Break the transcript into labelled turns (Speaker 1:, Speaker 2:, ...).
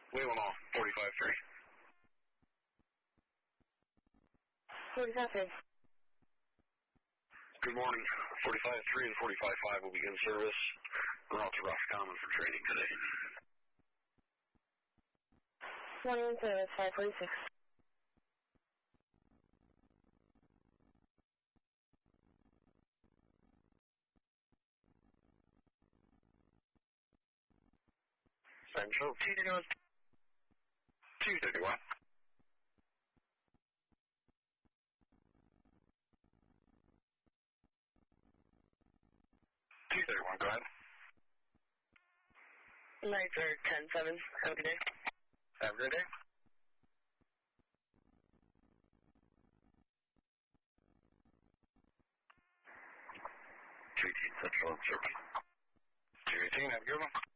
Speaker 1: Wayland Hall, 45-3.
Speaker 2: 45-3.
Speaker 1: Good morning. 45-3 and 45-5 will begin service. We're out to Roscommon for training today.
Speaker 2: Morning in service, 546.
Speaker 1: Central, T-31. 231. 231, go ahead.
Speaker 2: Nights are 10-7. Have a good day.
Speaker 1: Have a good day. Central, service. 218, have a good one.